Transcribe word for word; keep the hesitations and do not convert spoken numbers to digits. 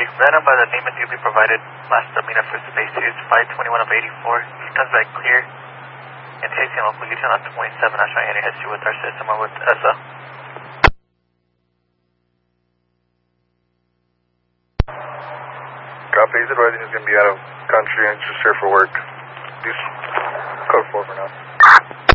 right on by the name and duty provided. Last submit for space is five twenty-one of eighty-four. Turns back clear. And chasing local U-turn on twenty-seven. I'm trying to history with our system or with S O. Copy, he's advising he's going to be out of country and just here for work. Use code four for now.